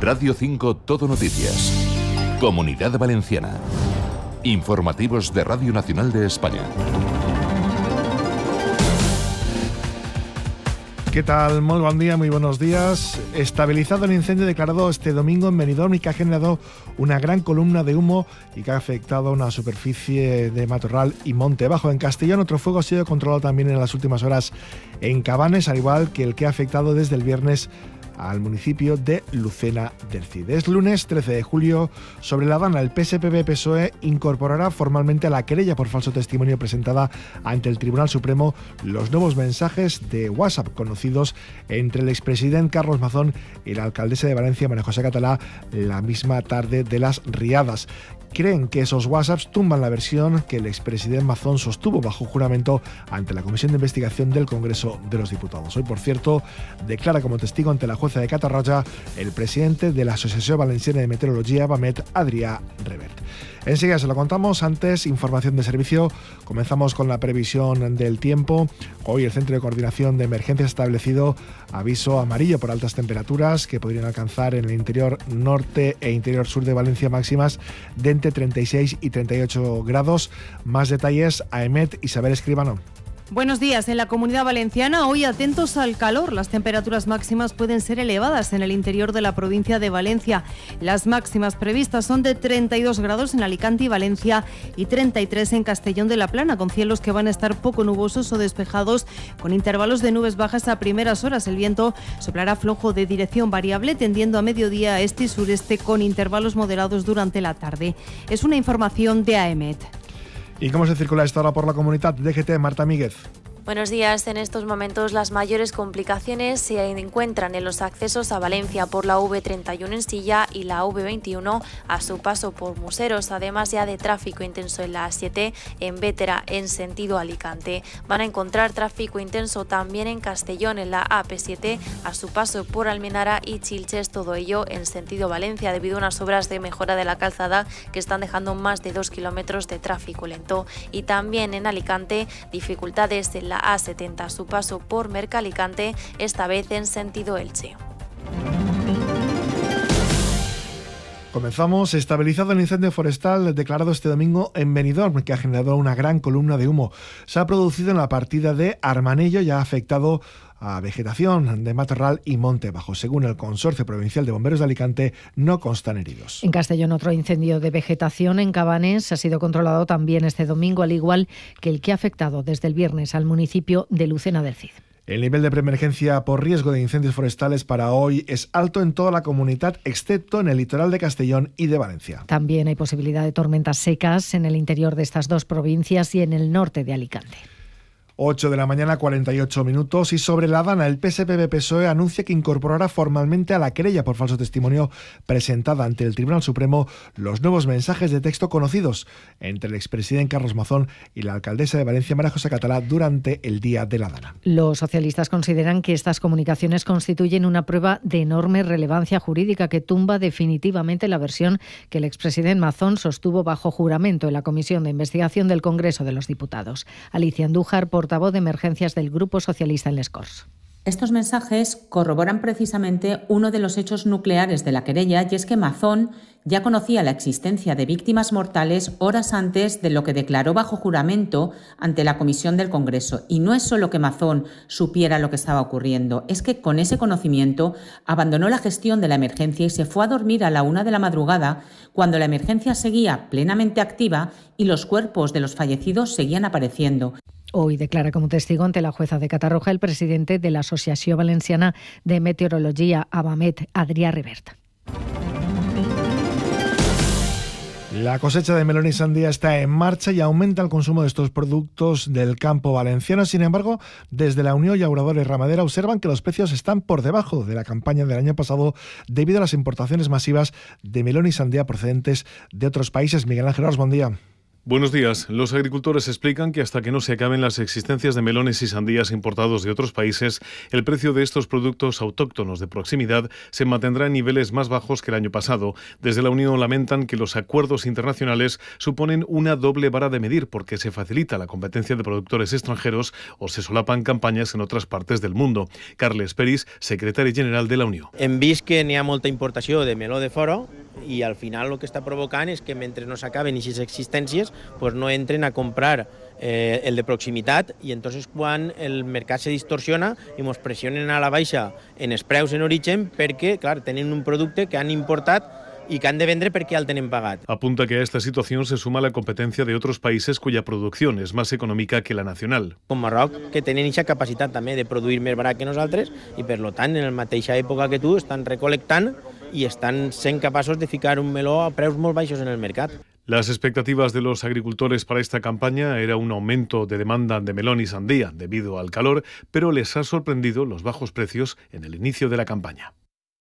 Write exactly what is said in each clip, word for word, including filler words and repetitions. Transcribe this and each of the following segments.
Radio cinco Todo Noticias. Comunidad Valenciana. Informativos de Radio Nacional de España. ¿Qué tal? Muy buen día, muy buenos días. Estabilizado el incendio declarado este domingo en Benidorm y que ha generado una gran columna de humo y que ha afectado a una superficie de matorral y monte bajo. En Castellón, otro fuego ha sido controlado también en las últimas horas en Cabanes, al igual que el que ha afectado desde el viernes al municipio de Lucena del Cid. Es lunes trece de julio. Sobre la Dana, el P S P B-P S O E incorporará formalmente a la querella por falso testimonio presentada ante el Tribunal Supremo los nuevos mensajes de WhatsApp conocidos entre el expresidente Carlos Mazón y la alcaldesa de Valencia, María José Catalá, la misma tarde de las riadas. Creen que esos WhatsApps tumban la versión que el expresidente Mazón sostuvo bajo juramento ante la Comisión de Investigación del Congreso de los Diputados. Hoy, por cierto, declara como testigo ante la jueza de Catarroja el presidente de la Asociación Valenciana de Meteorología, Vamet, Adrià Revert. Enseguida se lo contamos. Antes, información de servicio. Comenzamos con la previsión del tiempo. Hoy el Centro de Coordinación de Emergencias ha establecido aviso amarillo por altas temperaturas que podrían alcanzar en el interior norte e interior sur de Valencia máximas de entre treinta y seis y treinta y ocho grados. Más detalles a Emet Isabel Escribano. Buenos días. En la Comunidad Valenciana, hoy atentos al calor. Las temperaturas máximas pueden ser elevadas en el interior de la provincia de Valencia. Las máximas previstas son de treinta y dos grados en Alicante y Valencia y treinta y tres en Castellón de la Plana, con cielos que van a estar poco nubosos o despejados, con intervalos de nubes bajas a primeras horas. El viento soplará flojo de dirección variable, tendiendo a mediodía a este y sureste, con intervalos moderados durante la tarde. Es una información de AEMET. ¿Y cómo se circula esta hora por la comunidad? D G T, Marta Míguez. Buenos días. En estos momentos las mayores complicaciones se encuentran en los accesos a Valencia por la V treinta y uno en Silla y la V veintiuno a su paso por Museros, además ya de tráfico intenso en la A siete en Bétera en sentido Alicante. Van a encontrar tráfico intenso también en Castellón en la A P siete a su paso por Almenara y Chilches, todo ello en sentido Valencia debido a unas obras de mejora de la calzada que están dejando más de dos kilómetros de tráfico lento. Y también en Alicante dificultades en la A setenta a su paso por Mercalicante, esta vez en sentido Elche. Comenzamos. Estabilizado el incendio forestal declarado este domingo en Benidorm, que ha generado una gran columna de humo. Se ha producido en la partida de Armanello y ha afectado a vegetación de matorral y monte bajo. Según el Consorcio Provincial de Bomberos de Alicante, no constan heridos. En Castellón, otro incendio de vegetación en Cabanes ha sido controlado también este domingo, al igual que el que ha afectado desde el viernes al municipio de Lucena del Cid. El nivel de preemergencia por riesgo de incendios forestales para hoy es alto en toda la comunidad, excepto en el litoral de Castellón y de Valencia. También hay posibilidad de tormentas secas en el interior de estas dos provincias y en el norte de Alicante. ocho de la mañana, cuarenta y ocho minutos. Y sobre la Dana, el P S P B-P S O E anuncia que incorporará formalmente a la querella por falso testimonio presentada ante el Tribunal Supremo los nuevos mensajes de texto conocidos entre el expresidente Carlos Mazón y la alcaldesa de Valencia, María José Catalá, durante el día de la Dana. Los socialistas consideran que estas comunicaciones constituyen una prueba de enorme relevancia jurídica que tumba definitivamente la versión que el expresidente Mazón sostuvo bajo juramento en la Comisión de Investigación del Congreso de los Diputados. Alicia Andújar, portavoz de emergencias del Grupo Socialista en Les Corts. Estos mensajes corroboran precisamente uno de los hechos nucleares de la querella, y es que Mazón ya conocía la existencia de víctimas mortales horas antes de lo que declaró bajo juramento ante la Comisión del Congreso. Y no es solo que Mazón supiera lo que estaba ocurriendo, es que con ese conocimiento abandonó la gestión de la emergencia y se fue a dormir a la una de la madrugada, cuando la emergencia seguía plenamente activa y los cuerpos de los fallecidos seguían apareciendo. Hoy declara como testigo ante la jueza de Catarroja el presidente de la Asociación Valenciana de Meteorología, Vamet, Adrià Revert. La cosecha de melón y sandía está en marcha y aumenta el consumo de estos productos del campo valenciano. Sin embargo, desde la Unión Llauradora y Ramadera observan que los precios están por debajo de la campaña del año pasado debido a las importaciones masivas de melón y sandía procedentes de otros países. Miguel Ángel Ors, buen día. Buenos días. Los agricultores explican que hasta que no se acaben las existencias de melones y sandías importados de otros países, el precio de estos productos autóctonos de proximidad se mantendrá en niveles más bajos que el año pasado. Desde la Unión lamentan que los acuerdos internacionales suponen una doble vara de medir porque se facilita la competencia de productores extranjeros o se solapan campañas en otras partes del mundo. Carles Peris, secretari general de la Unió. Hem vist que n'hi ha molta importació de meló de fora i al final el que està provocant és que mentre no s'acaben aquestes existències pues no entren a comprar eh, el de proximitat i entonces quan el mercat se distorsiona i ens pressionen a la baixa en els preus en origen perquè, clar, tenen un producte que han importat y que han de vendre perquè el tenen pagat. Apunta que a esta situación se suma la competencia de otros países cuya producción es más económica que la nacional. Com Marroc, que tenen aquesta capacitat també de produir més barat que nosaltres i per lo tant, en la mateixa època que tu, estan recolectant y están sent capaços de ficar un meló a preus molt baixos en el mercat. Las expectativas de los agricultores para esta campaña era un aumento de demanda de melón y sandía debido al calor, pero les ha sorprendido los bajos precios en el inicio de la campaña.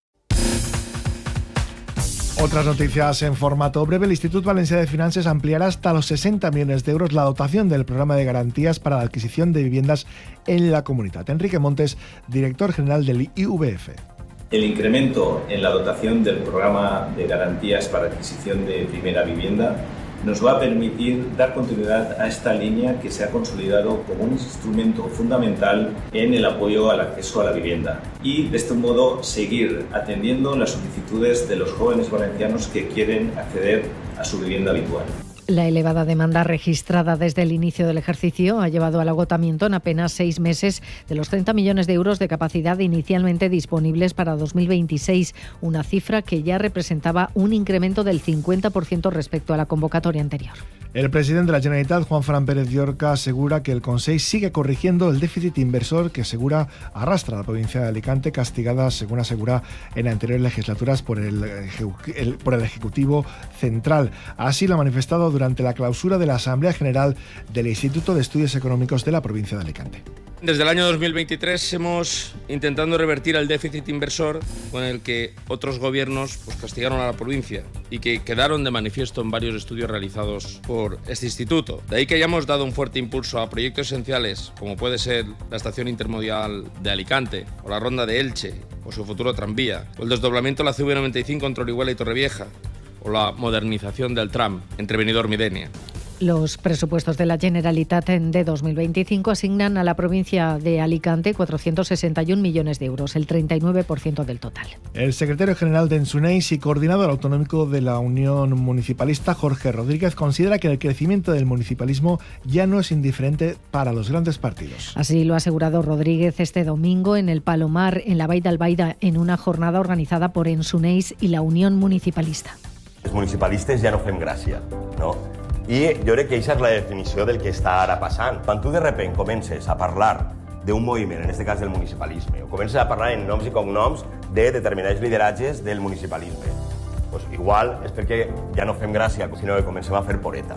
Otras noticias en formato breve. El Institut Valencià de Finances ampliará hasta los sesenta millones de euros la dotación del programa de garantías para la adquisición de viviendas en la comunidad. Enrique Montes, director general del I V F. El incremento en la dotación del programa de garantías para adquisición de primera vivienda nos va a permitir dar continuidad a esta línea que se ha consolidado como un instrumento fundamental en el apoyo al acceso a la vivienda y de este modo seguir atendiendo las solicitudes de los jóvenes valencianos que quieren acceder a su vivienda habitual. La elevada demanda registrada desde el inicio del ejercicio ha llevado al agotamiento en apenas seis meses de los treinta millones de euros de capacidad inicialmente disponibles para dos mil veintiséis, una cifra que ya representaba un incremento del cincuenta por ciento respecto a la convocatoria anterior. El presidente de la Generalitat, Juan Fran Pérez Llorca, asegura que el Consell sigue corrigiendo el déficit inversor que asegura arrastra a la provincia de Alicante, castigada, según asegura, en anteriores legislaturas por el, el, por el Ejecutivo Central. Así lo ha manifestado durante la clausura de la Asamblea General del Instituto de Estudios Económicos de la provincia de Alicante. Desde el año dos mil veintitrés hemos intentando revertir el déficit inversor con el que otros gobiernos pues, castigaron a la provincia y que quedaron de manifiesto en varios estudios realizados por este instituto. De ahí que hayamos dado un fuerte impulso a proyectos esenciales como puede ser la estación intermodal de Alicante o la ronda de Elche o su futuro tranvía o el desdoblamiento de la C V noventa y cinco entre Orihuela y Torrevieja o la modernización del tram entre Benidorm y Denia. Los presupuestos de la Generalitat de dos mil veinticinco asignan a la provincia de Alicante cuatrocientos sesenta y un millones de euros, el treinta y nueve por ciento del total. El secretario general de Ensuneis y coordinador autonómico de la Unión Municipalista, Jorge Rodríguez, considera que el crecimiento del municipalismo ya no es indiferente para los grandes partidos. Así lo ha asegurado Rodríguez este domingo en el Palomar, en la Vall d'Albaida, en una jornada organizada por Ensuneis y la Unión Municipalista. Els municipalistes ja no fem gràcia, no? I jo crec que aquesta és la definició del que està ara passant. Quan tu de repent comences a parlar d'un moviment, en aquest cas del municipalisme, o comences a parlar en noms i cognoms de determinats lideratges del municipalisme, doncs igual és perquè ja no fem gràcia, sinó que comencem a fer poreta.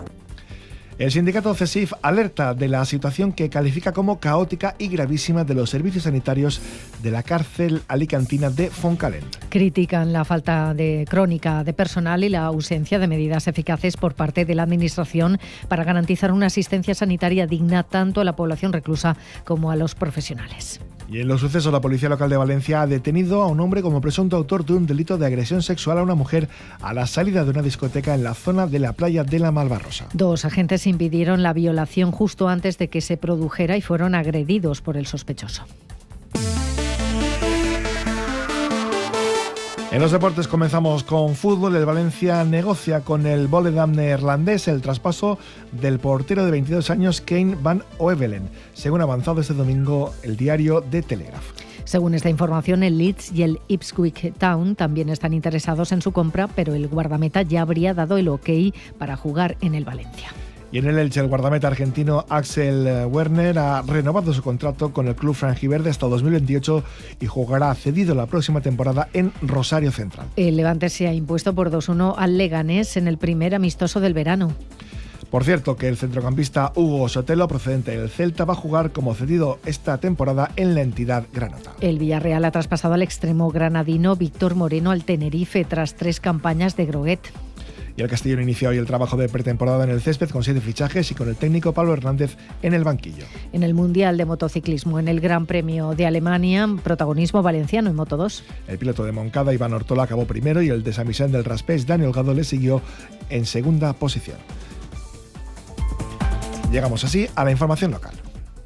El sindicato CESIF alerta de la situación que califica como caótica y gravísima de los servicios sanitarios de la cárcel alicantina de Fontcalent. Critican la falta de crónica de personal y la ausencia de medidas eficaces por parte de la Administración para garantizar una asistencia sanitaria digna tanto a la población reclusa como a los profesionales. Y en los sucesos, la Policía Local de Valencia ha detenido a un hombre como presunto autor de un delito de agresión sexual a una mujer a la salida de una discoteca en la zona de la playa de la Malvarrosa. Dos agentes impidieron la violación justo antes de que se produjera y fueron agredidos por el sospechoso. En los deportes comenzamos con fútbol. El Valencia negocia con el Volendam neerlandés el traspaso del portero de veintidós años Kane van Oevelen, según ha avanzado este domingo el diario The Telegraph. Según esta información, el Leeds y el Ipswich Town también están interesados en su compra, pero el guardameta ya habría dado el ok para jugar en el Valencia. Y en el Elche, el guardameta argentino Axel Werner ha renovado su contrato con el club franjiverde hasta dos mil veintiocho y jugará cedido la próxima temporada en Rosario Central. El Levante se ha impuesto por dos uno al Leganés en el primer amistoso del verano. Por cierto, que el centrocampista Hugo Sotelo, procedente del Celta, va a jugar como cedido esta temporada en la entidad granota. El Villarreal ha traspasado al extremo granadino Víctor Moreno al Tenerife tras tres campañas de Groguet. Y el Castellón inicia hoy el trabajo de pretemporada en el césped con siete fichajes y con el técnico Pablo Hernández en el banquillo. En el Mundial de Motociclismo, en el Gran Premio de Alemania, protagonismo valenciano en Moto dos. El piloto de Moncada, Iván Ortola, acabó primero y el de San Vicente del Raspés, Daniel Gado, le siguió en segunda posición. Llegamos así a la información local.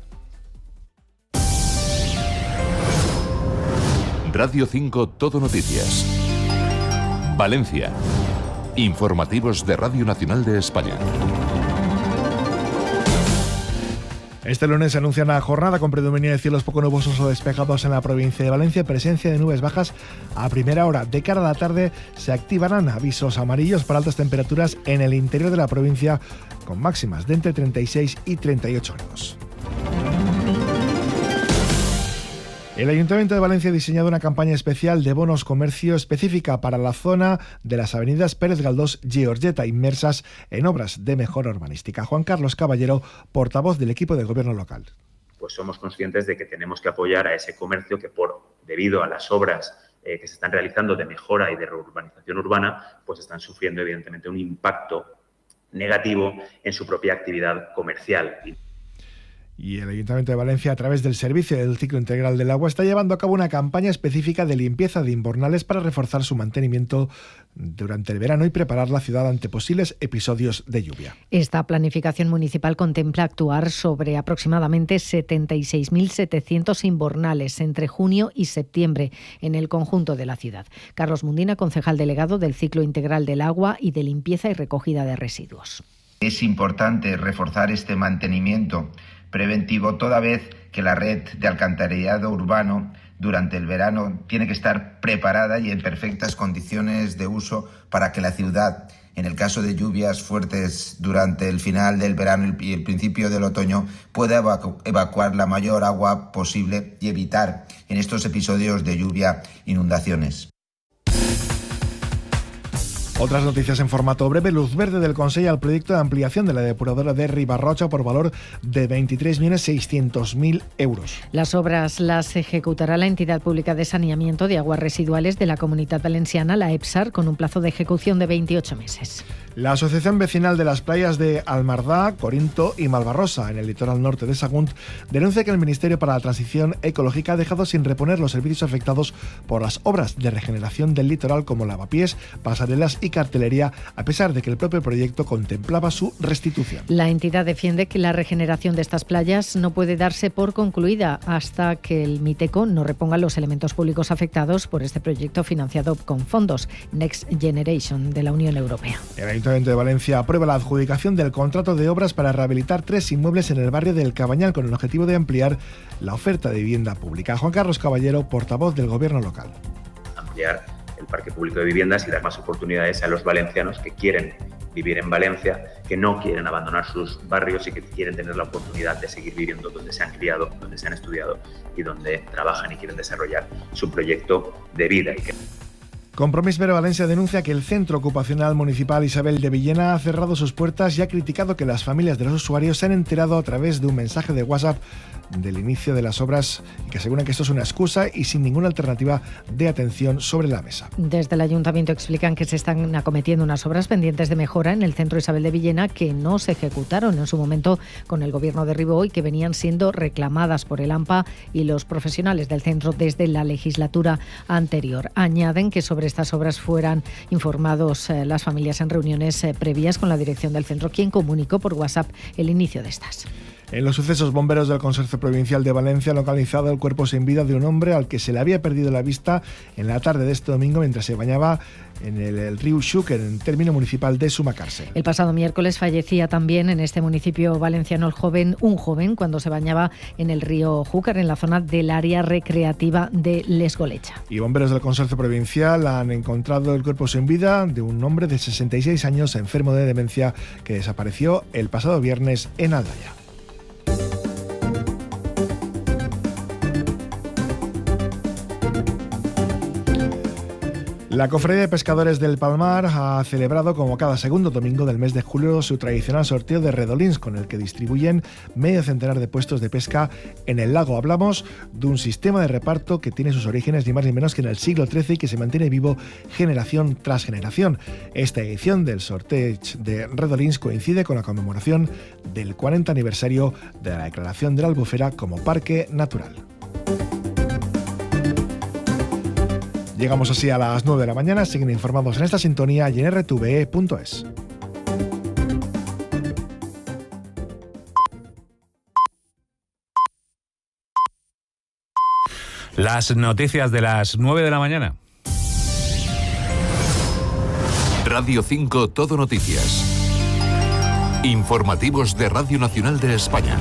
Radio cinco Todo Noticias. Valencia. Informativos de Radio Nacional de España. Este lunes se anuncia una jornada con predominio de cielos poco nubosos o despejados en la provincia de Valencia, presencia de nubes bajas a primera hora. De cara a la tarde se activarán avisos amarillos para altas temperaturas en el interior de la provincia, con máximas de entre treinta y seis y treinta y ocho grados. El Ayuntamiento de Valencia ha diseñado una campaña especial de bonos comercio específica para la zona de las avenidas Pérez Galdós y Giorgeta, inmersas en obras de mejora urbanística. Juan Carlos Caballero, portavoz del equipo de gobierno local. Pues somos conscientes de que tenemos que apoyar a ese comercio que, por debido a las obras eh, que se están realizando de mejora y de reurbanización urbana, pues están sufriendo evidentemente un impacto negativo en su propia actividad comercial. Y el Ayuntamiento de Valencia, a través del Servicio del Ciclo Integral del Agua, está llevando a cabo una campaña específica de limpieza de invernales para reforzar su mantenimiento durante el verano y preparar la ciudad ante posibles episodios de lluvia. Esta planificación municipal contempla actuar sobre aproximadamente setenta y seis mil setecientos invernales entre junio y septiembre en el conjunto de la ciudad. Carlos Mundina, concejal delegado del Ciclo Integral del Agua y de Limpieza y Recogida de Residuos. Es importante reforzar este mantenimiento preventivo, toda vez que la red de alcantarillado urbano durante el verano tiene que estar preparada y en perfectas condiciones de uso para que la ciudad, en el caso de lluvias fuertes durante el final del verano y el principio del otoño, pueda evacu- evacuar la mayor agua posible y evitar en estos episodios de lluvia inundaciones. Otras noticias en formato breve. Luz verde del Consejo al proyecto de ampliación de la depuradora de Ribarrocha por valor de veintitrés millones seiscientos mil euros. Las obras las ejecutará la Entidad Pública de Saneamiento de Aguas Residuales de la Comunidad Valenciana, la EPSAR, con un plazo de ejecución de veintiocho meses. La Asociación Vecinal de las Playas de Almardá, Corinto y Malvarrosa, en el litoral norte de Sagunt, denuncia que el Ministerio para la Transición Ecológica ha dejado sin reponer los servicios afectados por las obras de regeneración del litoral, como lavapiés, pasarelas y cartelería, a pesar de que el propio proyecto contemplaba su restitución. La entidad defiende que la regeneración de estas playas no puede darse por concluida hasta que el Miteco no reponga los elementos públicos afectados por este proyecto financiado con fondos Next Generation de la Unión Europea. El Ayuntamiento de Valencia aprueba la adjudicación del contrato de obras para rehabilitar tres inmuebles en el barrio del Cabañal, con el objetivo de ampliar la oferta de vivienda pública. Juan Carlos Caballero, portavoz del Gobierno local. Ampliar el parque público de viviendas y dar más oportunidades a los valencianos que quieren vivir en Valencia, que no quieren abandonar sus barrios y que quieren tener la oportunidad de seguir viviendo donde se han criado, donde se han estudiado y donde trabajan y quieren desarrollar su proyecto de vida. Y que... Compromís Vero Valencia denuncia que el Centro Ocupacional Municipal Isabel de Villena ha cerrado sus puertas y ha criticado que las familias de los usuarios se han enterado a través de un mensaje de WhatsApp del inicio de las obras y que aseguran que esto es una excusa y sin ninguna alternativa de atención sobre la mesa. Desde el Ayuntamiento explican que se están acometiendo unas obras pendientes de mejora en el Centro Isabel de Villena que no se ejecutaron en su momento con el Gobierno de Ribó y que venían siendo reclamadas por el AMPA y los profesionales del centro desde la legislatura anterior. Añaden que sobre estas obras fueran informados eh, las familias en reuniones eh, previas con la dirección del centro, quien comunicó por WhatsApp el inicio de estas. En los sucesos, bomberos del Consorcio Provincial de Valencia han localizado el cuerpo sin vida de un hombre al que se le había perdido la vista en la tarde de este domingo mientras se bañaba en el, el río Xúquer, en el término municipal de Sumacarse. El pasado miércoles fallecía también en este municipio valenciano el joven, un joven cuando se bañaba en el río Xúquer, en la zona del área recreativa de Les Golecha. Y bomberos del Consorcio Provincial han encontrado el cuerpo sin vida de un hombre de sesenta y seis años enfermo de demencia que desapareció el pasado viernes en Aldaya. La Cofradía de Pescadores del Palmar ha celebrado, como cada segundo domingo del mes de julio, su tradicional sorteo de redolins, con el que distribuyen medio centenar de puestos de pesca en el lago. Hablamos de un sistema de reparto que tiene sus orígenes ni más ni menos que en el siglo trece y que se mantiene vivo generación tras generación. Esta edición del sorteo de redolins coincide con la conmemoración del cuarenta aniversario de la declaración de la Albufera como parque natural. Llegamos así a las nueve de la mañana. Siguen informados en esta sintonía y en r t v e punto es. Las noticias de las nueve de la mañana. Radio cinco Todo Noticias. Informativos de Radio Nacional de España.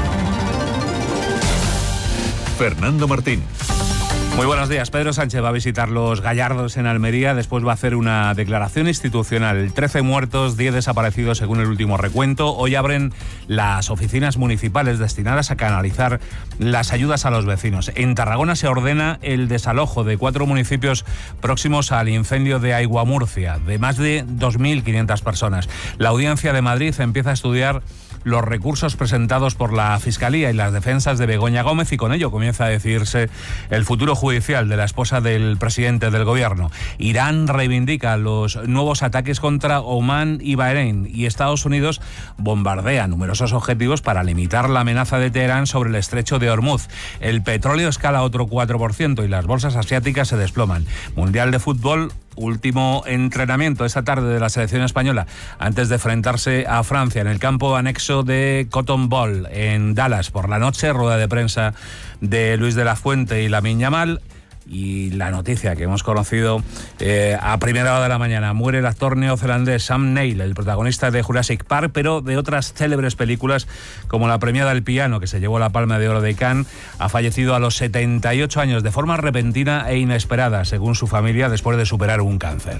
Fernando Martín. Muy buenos días. Pedro Sánchez va a visitar los Gallardos en Almería. Después va a hacer una declaración institucional. trece muertos, diez desaparecidos según el último recuento. Hoy abren las oficinas municipales destinadas a canalizar las ayudas a los vecinos. En Tarragona se ordena el desalojo de cuatro municipios próximos al incendio de Aiguamurcia, de más de dos mil quinientas personas. La Audiencia de Madrid empieza a estudiar los recursos presentados por la Fiscalía y las defensas de Begoña Gómez, y con ello comienza a decidirse el futuro judicial de la esposa del presidente del gobierno. Irán reivindica los nuevos ataques contra Omán y Bahrein, y Estados Unidos bombardea numerosos objetivos para limitar la amenaza de Teherán sobre el estrecho de Hormuz. El petróleo escala otro cuatro por ciento y las bolsas asiáticas se desploman. Mundial de fútbol. Último entrenamiento esta tarde de la selección española antes de enfrentarse a Francia en el campo anexo de Cotton Bowl en Dallas. Por la noche, rueda de prensa de Luis de la Fuente y Lamine Yamal. Y la noticia que hemos conocido eh, a primera hora de la mañana: muere el actor neozelandés Sam Neill, el protagonista de Jurassic Park, pero de otras célebres películas como la premiada El Piano, que se llevó la Palma de Oro de Cannes. Ha fallecido a los setenta y ocho años de forma repentina e inesperada, según su familia, después de superar un cáncer.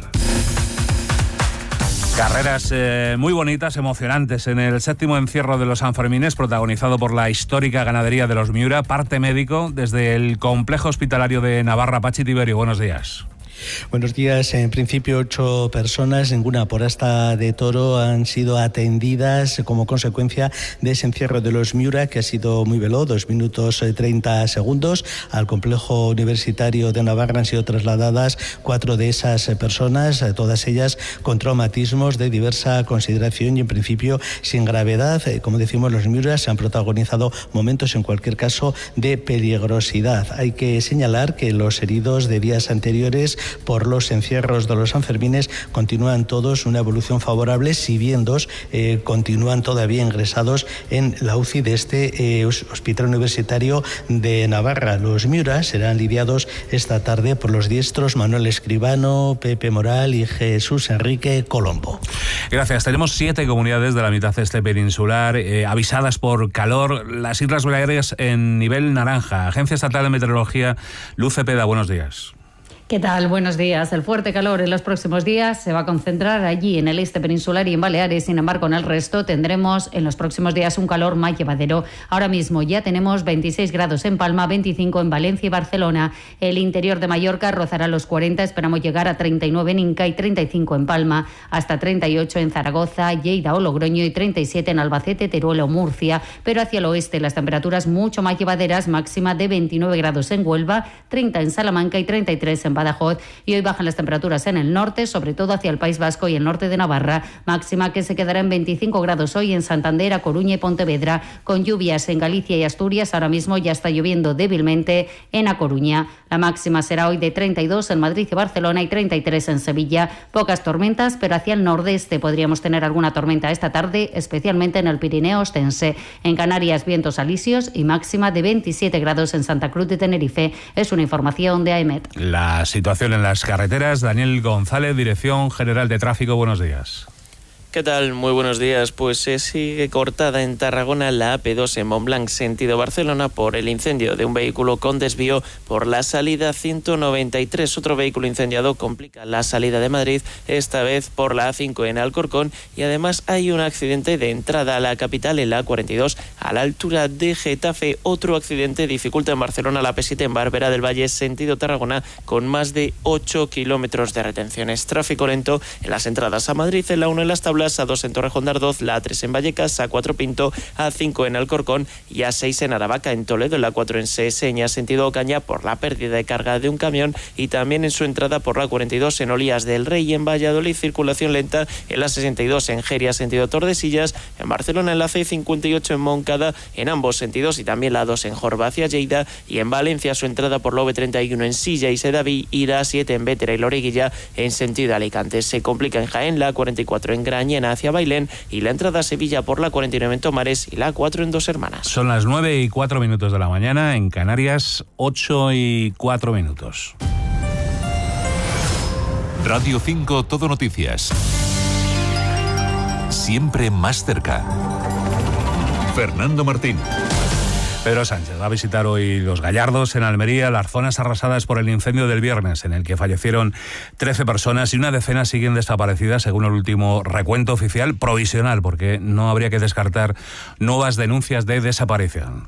Carreras eh, muy bonitas, emocionantes en el séptimo encierro de los Sanfermines, protagonizado por la histórica ganadería de los Miura. Parte médico desde el complejo hospitalario de Navarra. Pachi Tiberio, buenos días. Buenos días. En principio, ocho personas, ninguna por asta de toro, han sido atendidas como consecuencia de ese encierro de los Miura, que ha sido muy veloz, dos minutos treinta segundos. Al complejo universitario de Navarra han sido trasladadas cuatro de esas personas, todas ellas con traumatismos de diversa consideración y en principio sin gravedad. Como decimos, los Miura se han protagonizado momentos, en cualquier caso, de peligrosidad. Hay que señalar que los heridos de días anteriores por los encierros de los Sanfermines continúan todos una evolución favorable, si bien dos eh, continúan todavía ingresados en la U C I de este eh, Hospital Universitario de Navarra. Los Miura serán lidiados esta tarde por los diestros Manuel Escribano, Pepe Moral y Jesús Enrique Colombo. Gracias. Tenemos siete comunidades de la mitad este peninsular eh, avisadas por calor. Las Islas Baleares en nivel naranja. Agencia Estatal de Meteorología, Luz Cepeda, buenos días. ¿Qué tal? Buenos días. El fuerte calor en los próximos días se va a concentrar allí en el este peninsular y en Baleares. Sin embargo, en el resto tendremos en los próximos días un calor más llevadero. Ahora mismo ya tenemos veintiséis grados en Palma, veinticinco en Valencia y Barcelona. El interior de Mallorca rozará los cuarenta. Esperamos llegar a treinta y nueve en Inca y treinta y cinco en Palma, hasta treinta y ocho en Zaragoza, Lleida o Logroño y treinta y siete en Albacete, Teruel o Murcia. Pero hacia el oeste las temperaturas mucho más llevaderas, máxima de veintinueve grados en Huelva, treinta en Salamanca y treinta y tres en Badajoz, y hoy bajan las temperaturas en el norte, sobre todo hacia el País Vasco y el norte de Navarra, máxima que se quedará en veinticinco grados hoy en Santander, A Coruña y Pontevedra, con lluvias en Galicia y Asturias. Ahora mismo ya está lloviendo débilmente en A Coruña. La máxima será hoy de treinta y dos en Madrid y Barcelona y treinta y tres en Sevilla. Pocas tormentas, pero hacia el nordeste podríamos tener alguna tormenta esta tarde, especialmente en el Pirineo ostense. En Canarias, vientos alisios y máxima de veintisiete grados en Santa Cruz de Tenerife. Es una información de AEMET. La situación en las carreteras. Daniel González, Dirección General de Tráfico, buenos días. ¿Qué tal? Muy buenos días. Pues se sigue cortada en Tarragona la A P dos en Montblanc, sentido Barcelona, por el incendio de un vehículo con desvío por la salida ciento noventa y tres. Otro vehículo incendiado complica la salida de Madrid, esta vez por la A cinco en Alcorcón, y además hay un accidente de entrada a la capital en la A cuarenta y dos a la altura de Getafe. Otro accidente dificulta en Barcelona la A P siete en Barberá del Valle, sentido Tarragona, con más de ocho kilómetros de retenciones. Tráfico lento en las entradas a Madrid, en la uno en Las Tablas, A dos en Torrejón de Ardoz, la A tres en Vallecas, A cuatro Pinto, A cinco en Alcorcón y A seis en Aravaca. En Toledo, la cuatro en Seseña, sentido Ocaña, por la pérdida de carga de un camión, y también en su entrada por la cuarenta y dos en Olías del Rey. Y en Valladolid, circulación lenta en la sesenta y dos en Geria, sentido Tordesillas. En Barcelona, en la C cincuenta y ocho en Moncada, en ambos sentidos, y también la dos en Jorba hacia Lleida. Y en Valencia, su entrada por la V treinta y uno en Silla y Sedaví, y la A siete en Bétera y Loriguilla en sentido Alicante. Se complica en Jaén, la cuarenta y cuatro en Grañena hacia Bailén, y la entrada a Sevilla por la cuarenta y nueve en Tomares y la cuatro en Dos Hermanas. Son las nueve y cuatro minutos de la mañana, en Canarias, ocho y cuatro minutos. Radio cinco Todo Noticias. Siempre más cerca. Fernando Martín. Pedro Sánchez va a visitar hoy Los Gallardos, en Almería, las zonas arrasadas por el incendio del viernes, en el que fallecieron trece personas y una decena siguen desaparecidas, según el último recuento oficial provisional, porque no habría que descartar nuevas denuncias de desaparición.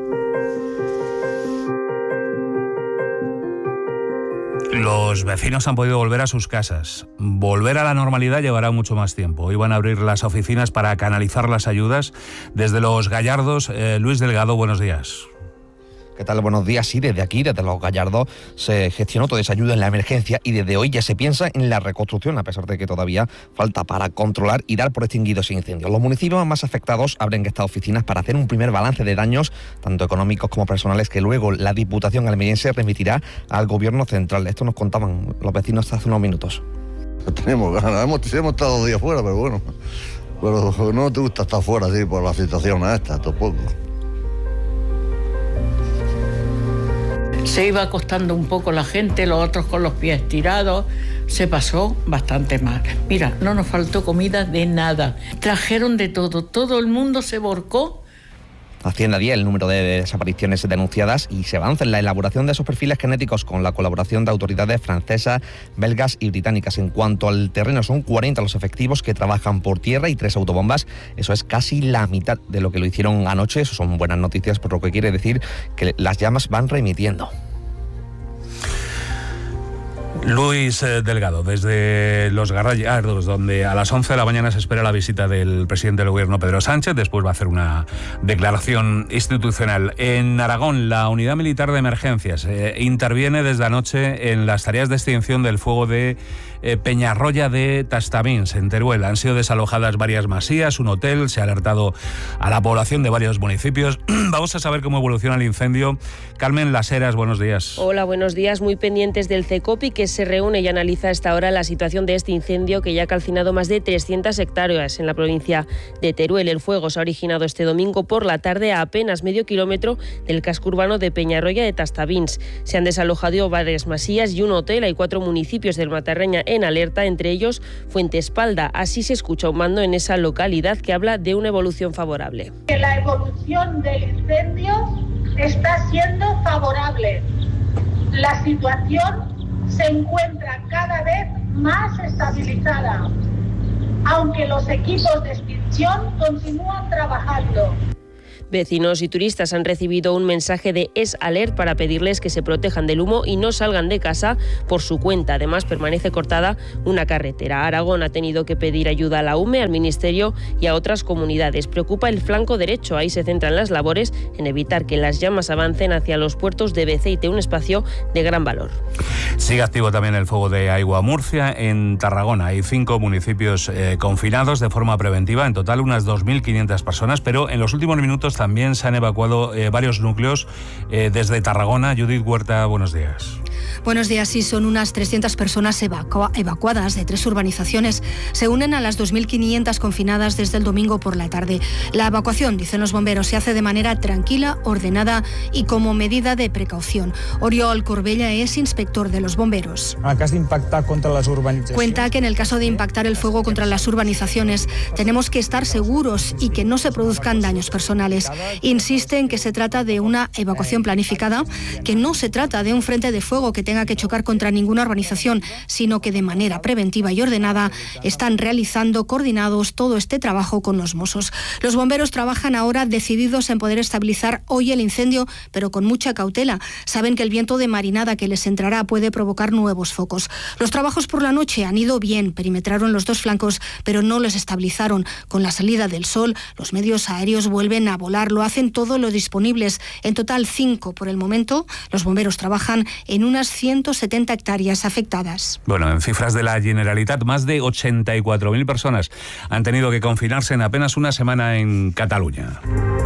Los vecinos han podido volver a sus casas. Volver a la normalidad llevará mucho más tiempo. Hoy van a abrir las oficinas para canalizar las ayudas. Desde Los Gallardos, eh, Luis Delgado, buenos días. ¿Qué tal? Buenos días. Sí, desde aquí, desde Los Gallardos, se gestionó toda esa ayuda en la emergencia y desde hoy ya se piensa en la reconstrucción, a pesar de que todavía falta para controlar y dar por extinguido ese incendio. Los municipios más afectados abren estas oficinas para hacer un primer balance de daños, tanto económicos como personales, que luego la Diputación almeriense remitirá al Gobierno central. Esto nos contaban los vecinos hace unos minutos. Tenemos ganas, hemos, hemos estado dos días fuera, pero bueno, pero no te gusta estar fuera así por la situación esta, tampoco. Se iba acostando un poco la gente, los otros con los pies tirados. Se pasó bastante mal. Mira, no nos faltó comida de nada. Trajeron de todo, todo el mundo se volcó. Asciende a diez el número de desapariciones denunciadas y se avanza en la elaboración de esos perfiles genéticos con la colaboración de autoridades francesas, belgas y británicas. En cuanto al terreno, son cuarenta los efectivos que trabajan por tierra y tres autobombas. Eso es casi la mitad de lo que lo hicieron anoche. Eso son buenas noticias, por lo que quiere decir que las llamas van remitiendo. Luis Delgado, desde Los Gallardos, donde a las once de la mañana se espera la visita del presidente del Gobierno, Pedro Sánchez. Después va a hacer una declaración institucional. En Aragón, la Unidad Militar de Emergencias eh, interviene desde anoche en las tareas de extinción del fuego de eh, Peñarroya de Tastavins, en Teruel. Han sido desalojadas varias masías, un hotel, se ha alertado a la población de varios municipios. Vamos a saber cómo evoluciona el incendio. Carmen Las Heras, buenos días. Hola, buenos días. Muy pendientes del CECOPI, que se reúne y analiza a esta hora la situación de este incendio que ya ha calcinado más de trescientas hectáreas en la provincia de Teruel. El fuego se ha originado este domingo por la tarde a apenas medio kilómetro del casco urbano de Peñarroya de Tastavins. Se han desalojado varias masías y un hotel. Hay cuatro municipios del Matarreña en alerta, entre ellos Fuentespalda. Así se escucha un mando en esa localidad que habla de una evolución favorable. La evolución del incendio está siendo favorable. La situación se encuentra cada vez más estabilizada, aunque los equipos de extinción continúan trabajando. Vecinos y turistas han recibido un mensaje de Es Alert para pedirles que se protejan del humo y no salgan de casa por su cuenta. Además, permanece cortada una carretera. Aragón ha tenido que pedir ayuda a la U M E, al Ministerio y a otras comunidades. Preocupa el flanco derecho. Ahí se centran las labores en evitar que las llamas avancen hacia los puertos de Beceite, un espacio de gran valor. Sigue activo también el fuego de Aigua Murcia. En Tarragona hay cinco municipios eh, confinados de forma preventiva. En total unas dos mil quinientas personas, pero en los últimos minutos también se han evacuado eh, varios núcleos eh, desde Tarragona. Judith Huerta, buenos días. Buenos días. Sí, son unas trescientas personas evacua- evacuadas de tres urbanizaciones. Se unen a las dos mil quinientas confinadas desde el domingo por la tarde. La evacuación, dicen los bomberos, se hace de manera tranquila, ordenada y como medida de precaución. Oriol Corbella es inspector de los bomberos. En el cas d'impactar contra les urbanitzacions... Cuenta que en el caso de impactar el fuego contra las urbanizaciones tenemos que estar seguros y que no se produzcan daños personales. Insiste en que se trata de una evacuación planificada, que no se trata de un frente de fuego que tenga que chocar contra ninguna urbanización, sino que de manera preventiva y ordenada están realizando coordinados todo este trabajo con los Mossos. Los bomberos trabajan ahora decididos en poder estabilizar hoy el incendio, pero con mucha cautela. Saben que el viento de marinada que les entrará puede provocar nuevos focos. Los trabajos por la noche han ido bien, perimetraron los dos flancos, pero no los estabilizaron. Con la salida del sol, los medios aéreos vuelven a volar, lo hacen todo lo disponibles. En total, cinco por el momento. Los bomberos trabajan en unas ciento setenta hectáreas afectadas. Bueno, en cifras de la Generalitat, más de ochenta y cuatro mil personas han tenido que confinarse en apenas una semana en Cataluña.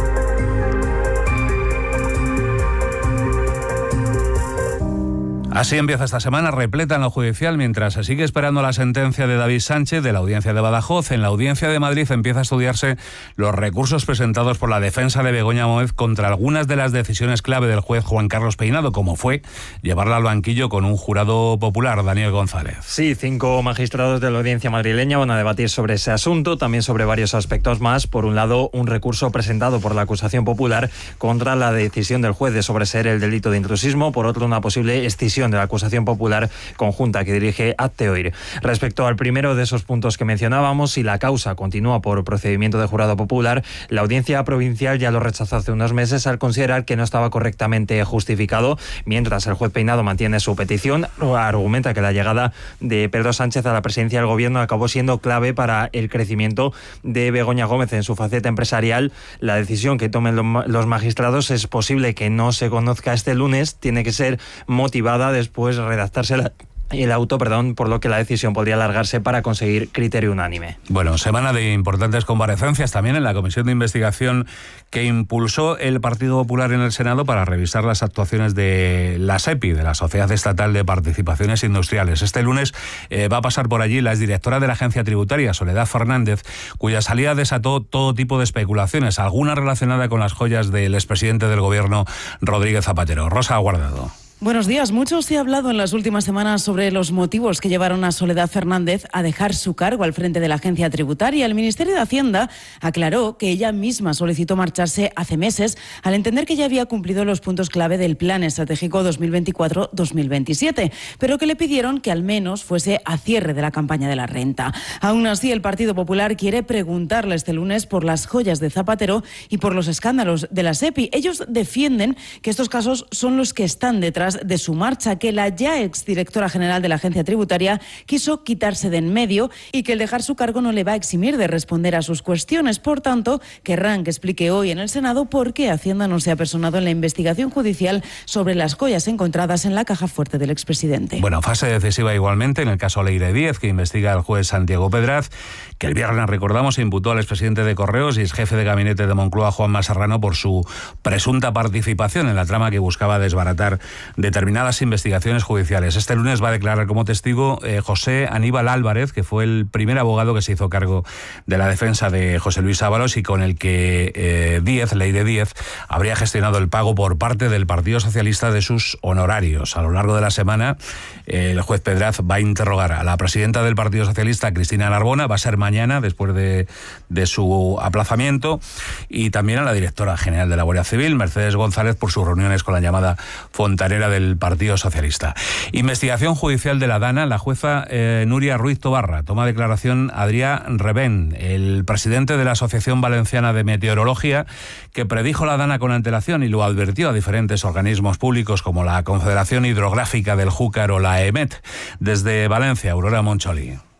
Así empieza esta semana repleta en lo judicial mientras se sigue esperando la sentencia de David Sánchez de la audiencia de Badajoz. En la audiencia de Madrid empieza a estudiarse los recursos presentados por la defensa de Begoña Gómez contra algunas de las decisiones clave del juez Juan Carlos Peinado, como fue llevarla al banquillo con un jurado popular, Daniel González. Sí, cinco magistrados de la audiencia madrileña van a debatir sobre ese asunto, también sobre varios aspectos más. Por un lado, un recurso presentado por la acusación popular contra la decisión del juez de sobreseer el delito de intrusismo. Por otro, una posible escisión de la acusación popular conjunta que dirige Hazte Oír. Respecto al primero de esos puntos que mencionábamos, si la causa continúa por procedimiento de jurado popular, la audiencia provincial ya lo rechazó hace unos meses al considerar que no estaba correctamente justificado, mientras el juez Peinado mantiene su petición. Argumenta que la llegada de Pedro Sánchez a la presidencia del gobierno acabó siendo clave para el crecimiento de Begoña Gómez en su faceta empresarial. La decisión que tomen los magistrados es posible que no se conozca este lunes, tiene que ser motivada después redactarse la, el auto, perdón, por lo que la decisión podría alargarse para conseguir criterio unánime. Bueno, semana de importantes comparecencias también en la comisión de investigación que impulsó el Partido Popular en el Senado para revisar las actuaciones de la SEPI, de la Sociedad Estatal de Participaciones Industriales. Este lunes eh, va a pasar por allí la exdirectora de la Agencia Tributaria, Soledad Fernández, cuya salida desató todo tipo de especulaciones, alguna relacionada con las joyas del expresidente del Gobierno, Rodríguez Zapatero. Rosa Guardado. Buenos días. Mucho se ha hablado en las últimas semanas sobre los motivos que llevaron a Soledad Fernández a dejar su cargo al frente de la agencia tributaria. El Ministerio de Hacienda aclaró que ella misma solicitó marcharse hace meses al entender que ya había cumplido los puntos clave del Plan Estratégico dos mil veinticuatro dos mil veintisiete, pero que le pidieron que al menos fuese a cierre de la campaña de la renta. Aún así, el Partido Popular quiere preguntarle este lunes por las joyas de Zapatero y por los escándalos de la SEPI. Ellos defienden que estos casos son los que están detrás de su marcha, que la ya exdirectora general de la agencia tributaria quiso quitarse de en medio y que el dejar su cargo no le va a eximir de responder a sus cuestiones. Por tanto, querrán que explique hoy en el Senado por qué Hacienda no se ha personado en la investigación judicial sobre las joyas encontradas en la caja fuerte del expresidente. Bueno, fase decisiva igualmente en el caso Leire Díez, que investiga el juez Santiago Pedraz, que el viernes, recordamos, se imputó al expresidente de Correos y ex jefe de gabinete de Moncloa, Juanma Serrano, por su presunta participación en la trama que buscaba desbaratar determinadas investigaciones judiciales. Este lunes va a declarar como testigo eh, José Aníbal Álvarez, que fue el primer abogado que se hizo cargo de la defensa de José Luis Ábalos y con el que eh, Díez, Leire Díez, habría gestionado el pago por parte del Partido Socialista de sus honorarios. A lo largo de la semana, eh, el juez Pedraz va a interrogar a la presidenta del Partido Socialista, Cristina Narbona, va a ser mañana, después de, de su aplazamiento, y también a la directora general de la Guardia Civil, Mercedes González, por sus reuniones con la llamada fontanera del Partido Socialista. Investigación judicial de la DANA. La jueza eh, Nuria Ruiz Tobarra toma declaración Adrián Rebén, el presidente de la Asociación Valenciana de Meteorología, que predijo la DANA con antelación y lo advirtió a diferentes organismos públicos como la Confederación Hidrográfica del Júcar o la EMET. Desde Valencia, Aurora Moncholi.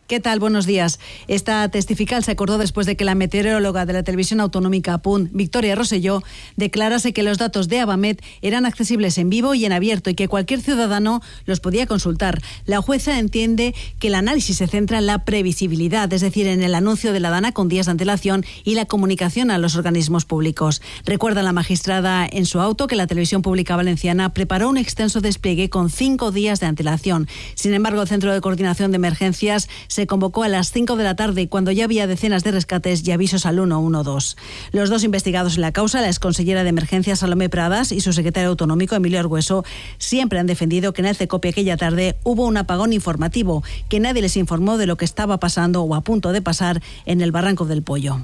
¿Qué tal? Buenos días. Esta testifical se acordó después de que la meteoróloga de la televisión autonómica Punt, Victoria Rosselló, declarase que los datos de Abamet eran accesibles en vivo y en abierto y que cualquier ciudadano los podía consultar. La jueza entiende que el análisis se centra en la previsibilidad, es decir, en el anuncio de la DANA con días de antelación y la comunicación a los organismos públicos. Recuerda la magistrada en su auto que la televisión pública valenciana preparó un extenso despliegue con cinco días de antelación. Sin embargo, el Centro de Coordinación de Emergencias se convocó a las cinco de la tarde cuando ya había decenas de rescates y avisos al uno uno dos. Los dos investigados en la causa, la exconsellera de Emergencias Salomé Pradas y su secretario autonómico Emilio Argueso, siempre han defendido que en el CECOPI aquella tarde hubo un apagón informativo, que nadie les informó de lo que estaba pasando o a punto de pasar en el Barranco del Pollo.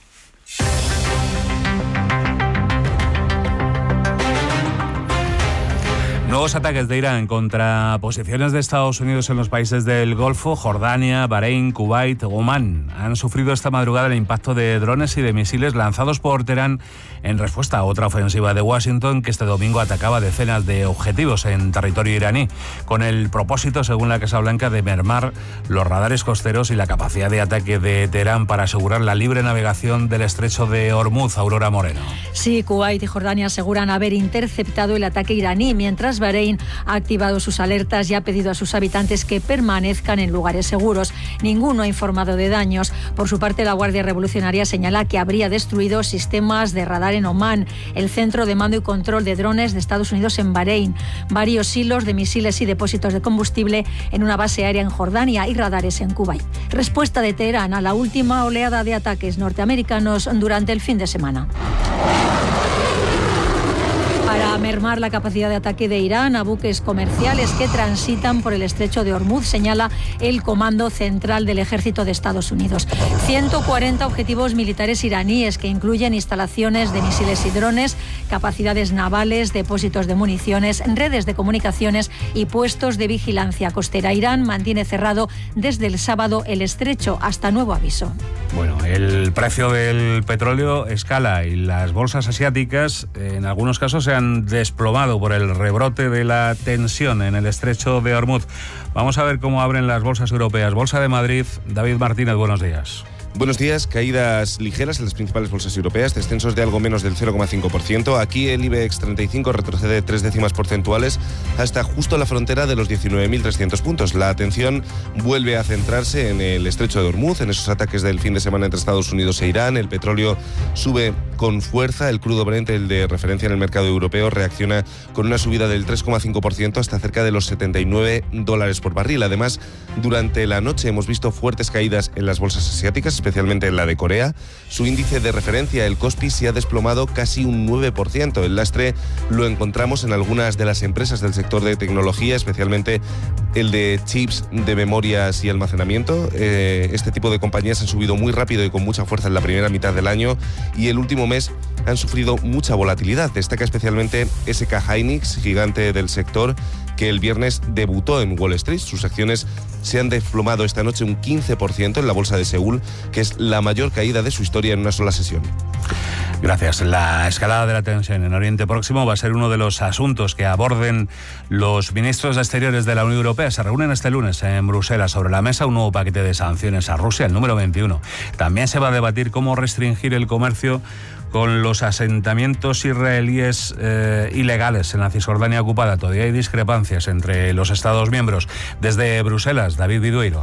Nuevos ataques de Irán contra posiciones de Estados Unidos en los países del Golfo, Jordania, Bahrein, Kuwait, Omán, han sufrido esta madrugada el impacto de drones y de misiles lanzados por Teherán en respuesta a otra ofensiva de Washington que este domingo atacaba decenas de objetivos en territorio iraní, con el propósito, según la Casa Blanca, de mermar los radares costeros y la capacidad de ataque de Teherán para asegurar la libre navegación del estrecho de Hormuz. Aurora Moreno. Sí, Kuwait y Jordania aseguran haber interceptado el ataque iraní, mientras Bahrein ha activado sus alertas y ha pedido a sus habitantes que permanezcan en lugares seguros. Ninguno ha informado de daños. Por su parte, la Guardia Revolucionaria señala que habría destruido sistemas de radar en Omán, el centro de mando y control de drones de Estados Unidos en Bahrein, varios hilos de misiles y depósitos de combustible en una base aérea en Jordania y radares en Kuwait. Respuesta de Teherán a la última oleada de ataques norteamericanos durante el fin de semana. Para mermar la capacidad de ataque de Irán a buques comerciales que transitan por el estrecho de Hormuz, señala el Comando Central del Ejército de Estados Unidos. ciento cuarenta objetivos militares iraníes que incluyen instalaciones de misiles y drones, capacidades navales, depósitos de municiones, redes de comunicaciones y puestos de vigilancia costera. Irán mantiene cerrado desde el sábado el estrecho hasta nuevo aviso. Bueno, el precio del petróleo escala y las bolsas asiáticas en algunos casos se han desplomado por el rebrote de la tensión en el estrecho de Hormuz. Vamos a ver cómo abren las bolsas europeas. Bolsa de Madrid, David Martínez, buenos días. Buenos días. Caídas ligeras en las principales bolsas europeas, descensos de algo menos del cero coma cinco por ciento. Aquí el IBEX treinta y cinco retrocede tres décimas porcentuales hasta justo la frontera de los diecinueve mil trescientos puntos. La atención vuelve a centrarse en el estrecho de Hormuz, en esos ataques del fin de semana entre Estados Unidos e Irán. El petróleo sube con fuerza. El crudo Brent, el de referencia en el mercado europeo, reacciona con una subida del tres coma cinco por ciento hasta cerca de los setenta y nueve dólares por barril. Además, durante la noche hemos visto fuertes caídas en las bolsas asiáticas, especialmente en la de Corea. Su índice de referencia, el Kospi, se ha desplomado casi un nueve por ciento. El lastre lo encontramos en algunas de las empresas del sector de tecnología, especialmente el de chips de memorias y almacenamiento. Eh, este tipo de compañías han subido muy rápido y con mucha fuerza en la primera mitad del año, y el último mes han sufrido mucha volatilidad. Destaca especialmente S K Hynix, gigante del sector, que el viernes debutó en Wall Street. Sus acciones se han desplomado esta noche un quince por ciento en la bolsa de Seúl, que es la mayor caída de su historia en una sola sesión. Gracias. La escalada de la tensión en Oriente Próximo va a ser uno de los asuntos que aborden los ministros de Exteriores de la Unión Europea. Se reúnen este lunes en Bruselas. Sobre la mesa un nuevo paquete de sanciones a Rusia, el número veintiuno. También se va a debatir cómo restringir el comercio con los asentamientos israelíes eh, ilegales en la Cisjordania ocupada. Todavía hay discrepancias entre los Estados miembros. Desde Bruselas, David Vidueiro.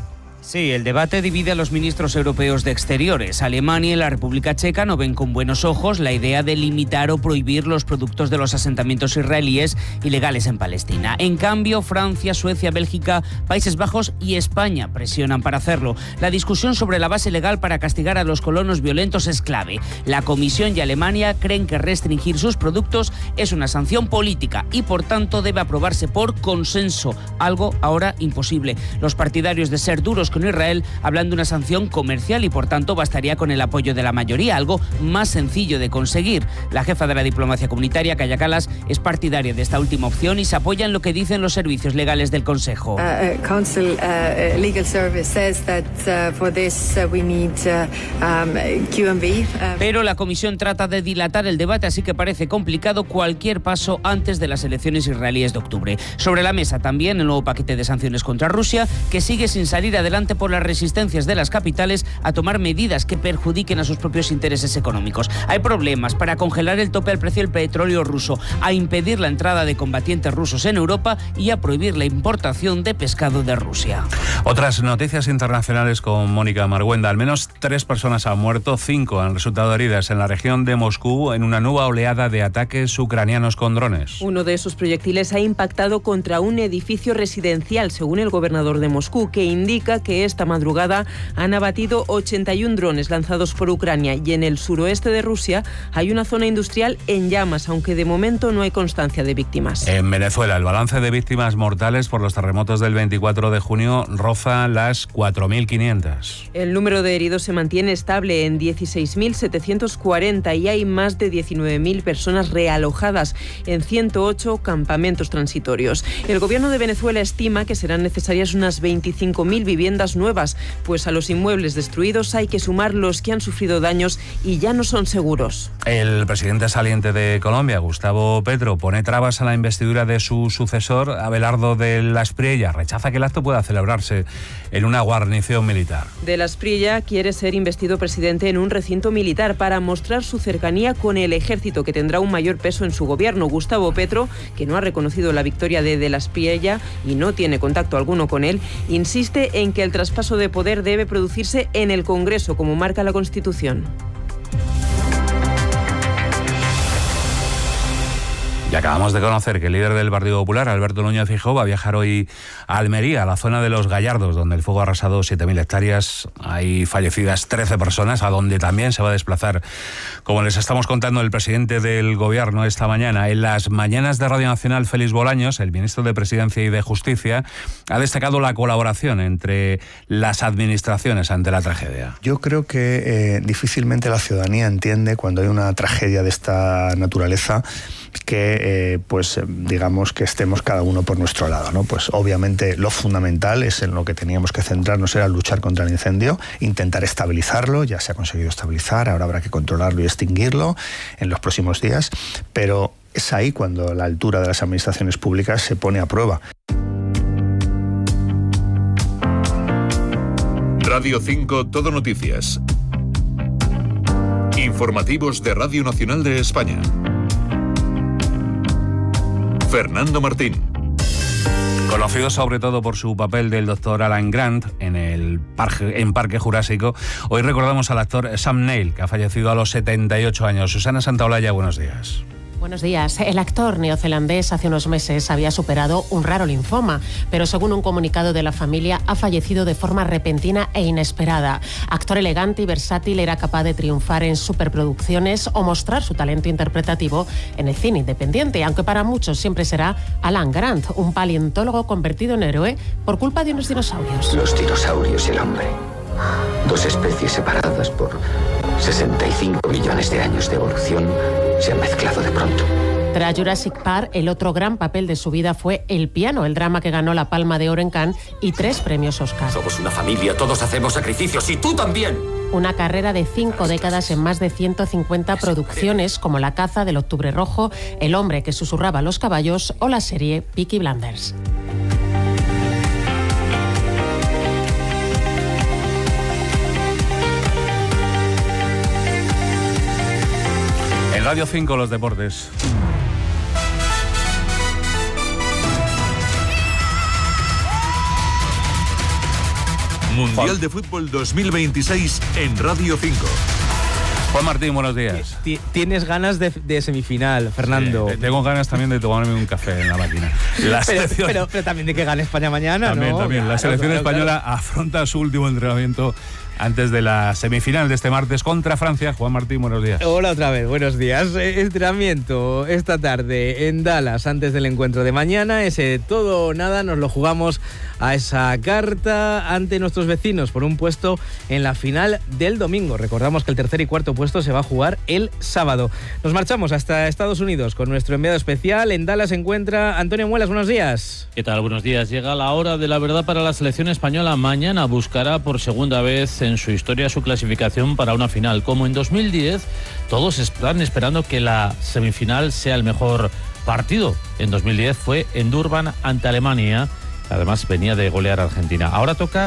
Sí, el debate divide a los ministros europeos de Exteriores. Alemania y la República Checa no ven con buenos ojos la idea de limitar o prohibir los productos de los asentamientos israelíes ilegales en Palestina. En cambio, Francia, Suecia, Bélgica, Países Bajos y España presionan para hacerlo. La discusión sobre la base legal para castigar a los colonos violentos es clave. La Comisión y Alemania creen que restringir sus productos es una sanción política y, por tanto, debe aprobarse por consenso, algo ahora imposible. Los partidarios de ser duros con Israel hablan de una sanción comercial y, por tanto, bastaría con el apoyo de la mayoría, algo más sencillo de conseguir. La jefa de la diplomacia comunitaria, Kaja Kallas, es partidaria de esta última opción y se apoya en lo que dicen los servicios legales del Consejo. Uh, Council uh, Legal Service says that uh, for this uh, we need uh, um, Q and B. Uh... Pero la Comisión trata de dilatar el debate, así que parece complicado cualquier paso antes de las elecciones israelíes de octubre. Sobre la mesa también el nuevo paquete de sanciones contra Rusia, que sigue sin salir adelante adelante por las resistencias de las capitales a tomar medidas que perjudiquen a sus propios intereses económicos. Hay problemas para congelar el tope al precio del petróleo ruso, a impedir la entrada de combatientes rusos en Europa y a prohibir la importación de pescado de Rusia. Otras noticias internacionales con Mónica Marguenda. Al menos tres personas han muerto, cinco han resultado heridas en la región de Moscú en una nueva oleada de ataques ucranianos con drones. Uno de esos proyectiles ha impactado contra un edificio residencial, según el gobernador de Moscú, que indica que esta madrugada han abatido ochenta y un drones lanzados por Ucrania, y en el suroeste de Rusia hay una zona industrial en llamas, aunque de momento no hay constancia de víctimas. En Venezuela, el balance de víctimas mortales por los terremotos del veinticuatro de junio roza las cuatro mil quinientas. El número de heridos se mantiene estable en dieciséis mil setecientos cuarenta y hay más de diecinueve mil personas realojadas en ciento ocho campamentos transitorios. El gobierno de Venezuela estima que serán necesarias unas veinticinco mil viviendas nuevas, pues a los inmuebles destruidos hay que sumar los que han sufrido daños y ya no son seguros. El presidente saliente de Colombia, Gustavo Petro, pone trabas a la investidura de su sucesor, Abelardo de la Espriella. Rechaza que el acto pueda celebrarse en una guarnición militar. De la Espriella quiere ser investido presidente en un recinto militar para mostrar su cercanía con el ejército, que tendrá un mayor peso en su gobierno. Gustavo Petro, que no ha reconocido la victoria de de la Espriella y no tiene contacto alguno con él, insiste en que el traspaso de poder debe producirse en el Congreso, como marca la Constitución. Y acabamos de conocer que el líder del Partido Popular, Alberto Núñez Feijóo, va a viajar hoy a Almería, a la zona de Los Gallardos, donde el fuego ha arrasado siete mil hectáreas. Hay fallecidas trece personas, a donde también se va a desplazar, como les estamos contando, el presidente del Gobierno esta mañana. En las mañanas de Radio Nacional, Félix Bolaños, el ministro de Presidencia y de Justicia, ha destacado la colaboración entre las administraciones ante la tragedia. Yo creo que eh, difícilmente la ciudadanía entiende, cuando hay una tragedia de esta naturaleza, que eh, pues digamos que estemos cada uno por nuestro lado, ¿no? Pues obviamente lo fundamental es en lo que teníamos que centrarnos, era luchar contra el incendio, intentar estabilizarlo. Ya se ha conseguido estabilizar, ahora habrá que controlarlo y extinguirlo en los próximos días, pero es ahí cuando la altura de las administraciones públicas se pone a prueba. Radio cinco Todo Noticias. Informativos de Radio Nacional de España. Fernando Martín. Conocido sobre todo por su papel del doctor Alan Grant en el parque, en Parque Jurásico, hoy recordamos al actor Sam Neill, que ha fallecido a los setenta y ocho años. Susana Santaolalla, buenos días. Buenos días. El actor neozelandés hace unos meses había superado un raro linfoma, pero según un comunicado de la familia ha fallecido de forma repentina e inesperada. Actor elegante y versátil, era capaz de triunfar en superproducciones o mostrar su talento interpretativo en el cine independiente, aunque para muchos siempre será Alan Grant, un paleontólogo convertido en héroe por culpa de unos dinosaurios. Los dinosaurios y el hombre. Dos especies separadas por sesenta y cinco millones de años de evolución se han mezclado de pronto. Tras Jurassic Park, el otro gran papel de su vida fue El piano, el drama que ganó la Palma de Oro en Cannes y tres premios Oscar. Somos una familia, todos hacemos sacrificios y tú también. Una carrera de cinco décadas en más de ciento cincuenta producciones, como La caza del Octubre Rojo, El hombre que susurraba a los caballos o la serie Peaky Blinders. Radio cinco, los deportes. Mundial de Fútbol dos mil veintiséis en Radio cinco. Juan Martín, buenos días. Tienes ganas de, de semifinal, Fernando. Sí, tengo ganas también de tomarme un café en la máquina. La pero, selección... pero, pero también de que gane España mañana, también, ¿no? También, La selección claro, española claro. afronta su último entrenamiento antes de la semifinal de este martes contra Francia. Juan Martín, buenos días. Hola otra vez, buenos días. Entrenamiento esta tarde en Dallas antes del encuentro de mañana. Ese todo o nada nos lo jugamos a esa carta ante nuestros vecinos por un puesto en la final del domingo. Recordamos que el tercer y cuarto puesto se va a jugar el sábado. Nos marchamos hasta Estados Unidos con nuestro enviado especial. En Dallas se encuentra Antonio Muelas. Buenos días. ¿Qué tal? Buenos días. Llega la hora de la verdad para la selección española. Mañana buscará por segunda vez en su historia su clasificación para una final. Como en dos mil diez, todos están esperando que la semifinal sea el mejor partido. En dos mil diez fue en Durban ante Alemania. Además venía de golear a Argentina. Ahora toca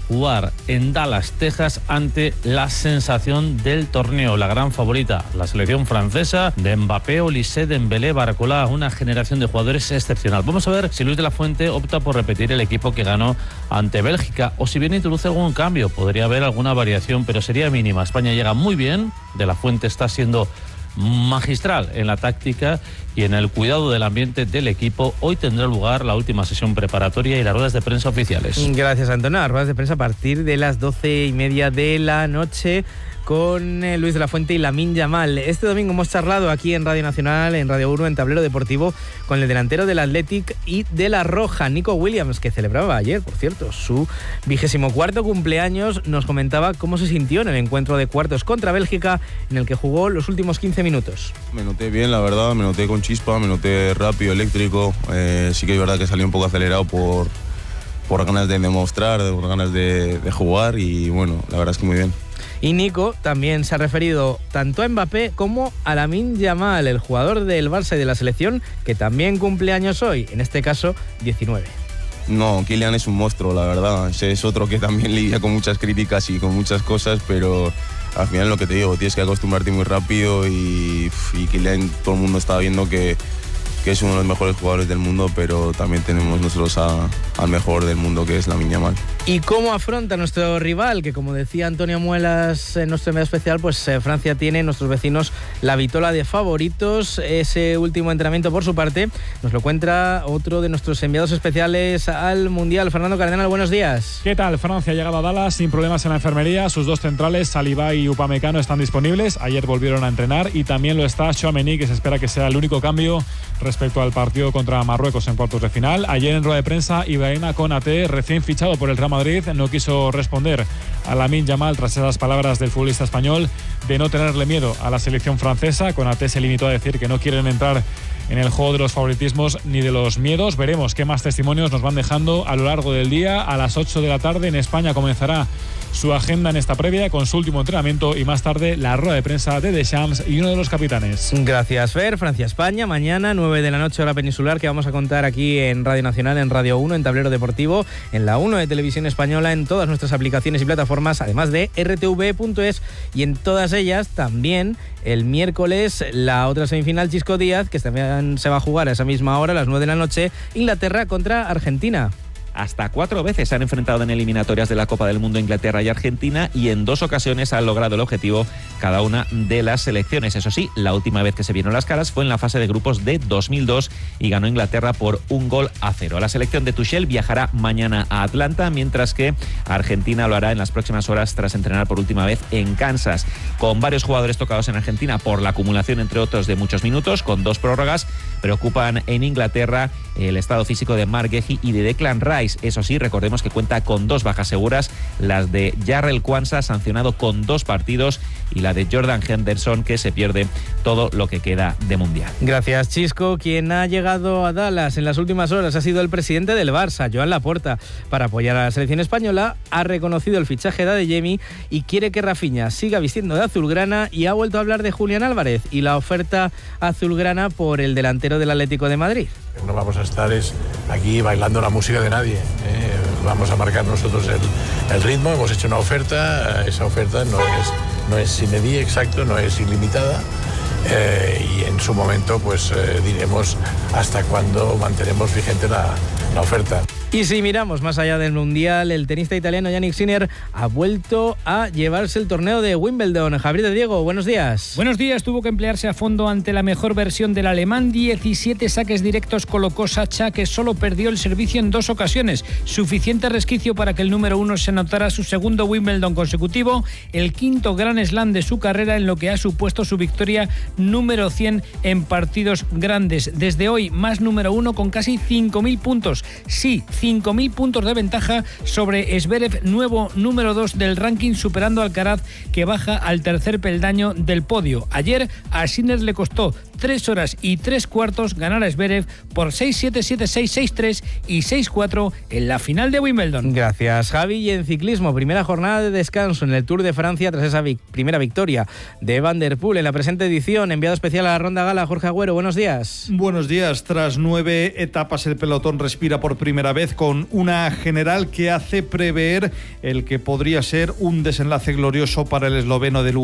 jugar en Dallas, Texas, ante la sensación del torneo, la gran favorita, la selección francesa de Mbappé, Olise, Dembélé, Barcola, una generación de jugadores excepcional. Vamos a ver si Luis de la Fuente opta por repetir el equipo que ganó ante Bélgica o si bien introduce algún cambio. Podría haber alguna variación, pero sería mínima. España llega muy bien, de la Fuente está siendo magistral en la táctica y en el cuidado del ambiente del equipo. Hoy tendrá lugar la última sesión preparatoria y las ruedas de prensa oficiales. Gracias, Antonio. Las ruedas de prensa a partir de las doce y media de la noche con eh, Luis de la Fuente y Lamine Yamal. Este domingo hemos charlado aquí en Radio Nacional, en Radio uno, en Tablero Deportivo, con el delantero del Athletic y de La Roja, Nico Williams, que celebraba ayer, por cierto, su vigésimo cuarto cumpleaños. Nos comentaba cómo se sintió en el encuentro de cuartos contra Bélgica, en el que jugó los últimos quince minutos. Me noté bien, la verdad, me noté con chispa, me noté rápido, eléctrico. Eh, sí que es verdad que salí un poco acelerado por, por ganas de demostrar, por ganas de, de jugar y bueno, la verdad es que muy bien. Y Nico también se ha referido tanto a Mbappé como a Lamine Yamal, el jugador del Barça y de la selección, que también cumple años hoy, en este caso diecinueve. No, Kylian es un monstruo, la verdad. Ese es otro que también lidia con muchas críticas y con muchas cosas, pero al final lo que te digo, tienes que acostumbrarte muy rápido y, y Kylian, todo el mundo está viendo que, que es uno de los mejores jugadores del mundo, pero también tenemos nosotros a, al mejor del mundo, que es Lamine Yamal. ¿Y cómo afronta nuestro rival? Que como decía Antonio Muelas en nuestro medio especial, pues eh, Francia tiene, nuestros vecinos, la vitola de favoritos. Ese último entrenamiento, por su parte, nos lo cuenta otro de nuestros enviados especiales al Mundial. Fernando Cardenal, buenos días. ¿Qué tal? Francia ha llegado a Dallas sin problemas en la enfermería. Sus dos centrales, Saliba y Upamecano, están disponibles. Ayer volvieron a entrenar y también lo está Tchouaméni, que se espera que sea el único cambio respecto al partido contra Marruecos en cuartos de final. Ayer en rueda de prensa, Ibrahima Konaté, recién fichado por el Real Madrid, no quiso responder a Lamine Yamal tras esas palabras del futbolista español de no tenerle miedo a la selección francesa. Konaté se limitó a decir que no quieren entrar en el juego de los favoritismos ni de los miedos. Veremos qué más testimonios nos van dejando a lo largo del día. A las ocho de la tarde en España comenzará su agenda en esta previa con su último entrenamiento y más tarde la rueda de prensa de Deschamps y uno de los capitanes. Gracias, Fer. Francia-España, mañana nueve de la noche hora peninsular, que vamos a contar aquí en Radio Nacional, en Radio uno, en Tablero Deportivo, en la uno de Televisión Española, en todas nuestras aplicaciones y plataformas, además de R T V punto es, y en todas ellas también el miércoles la otra semifinal, Chisco Díaz, que también se va a jugar a esa misma hora, a las nueve de la noche, Inglaterra contra Argentina. Hasta cuatro veces se han enfrentado en eliminatorias de la Copa del Mundo Inglaterra y Argentina y en dos ocasiones han logrado el objetivo cada una de las selecciones. Eso sí, la última vez que se vieron las caras fue en la fase de grupos de dos mil dos y ganó Inglaterra por un gol a cero. La selección de Tuchel viajará mañana a Atlanta, mientras que Argentina lo hará en las próximas horas tras entrenar por última vez en Kansas. Con varios jugadores tocados en Argentina por la acumulación, entre otros, de muchos minutos, con dos prórrogas, preocupan en Inglaterra el estado físico de Marc Guehi y de Declan Rice. Eso sí, recordemos que cuenta con dos bajas seguras, las de Jarrell Quansah, sancionado con dos partidos, y la de Jordan Henderson, que se pierde todo lo que queda de Mundial. Gracias, Chisco. Quien ha llegado a Dallas en las últimas horas ha sido el presidente del Barça, Joan Laporta. Para apoyar a la selección española, ha reconocido el fichaje de Adeyemi y quiere que Rafinha siga vistiendo de azulgrana, y ha vuelto a hablar de Julián Álvarez y la oferta azulgrana por el delantero del Atlético de Madrid. No vamos a estar es aquí bailando la música de nadie, ¿eh? Vamos a marcar nosotros el, el ritmo. Hemos hecho una oferta, esa oferta no es, no es sin medida exacto, no es ilimitada, eh, y en su momento pues eh, diremos hasta cuándo mantenemos vigente la, la oferta. Y si miramos más allá del Mundial, el tenista italiano Jannik Sinner ha vuelto a llevarse el torneo de Wimbledon. Javier de Diego, buenos días. Buenos días. Tuvo que emplearse a fondo ante la mejor versión del alemán. diecisiete saques directos colocó Sacha, que solo perdió el servicio en dos ocasiones. Suficiente resquicio para que el número uno se anotara su segundo Wimbledon consecutivo, el quinto Grand Slam de su carrera, en lo que ha supuesto su victoria número cien en partidos grandes. Desde hoy, más número uno con casi cinco mil puntos. Sí, cinco mil puntos de ventaja sobre Zverev, nuevo número dos del ranking, superando a Alcaraz, que baja al tercer peldaño del podio. Ayer a Sinner le costó tres horas y tres cuartos, ganar a Zverev por seis siete, siete seis, seis tres y seis cuatro en la final de Wimbledon. Gracias, Javi. Y en ciclismo, primera jornada de descanso en el Tour de Francia tras esa vic- primera victoria de Van der Poel en la presente edición. Enviado especial a la Ronda Gala, Jorge Agüero, buenos días. Buenos días. Tras nueve etapas, el pelotón respira por primera vez con una general que hace prever el que podría ser un desenlace glorioso para el esloveno de Lugo.